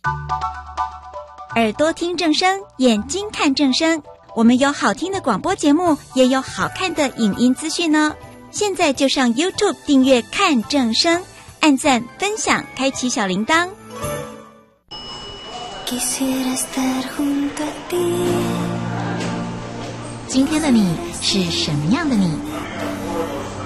耳朵听正声，眼睛看正声。我们有好听的广播节目，也有好看的影音资讯呢。现在就上 YouTube 订阅看正声，按赞分享，开启小铃铛。 今天的你是什么样的你？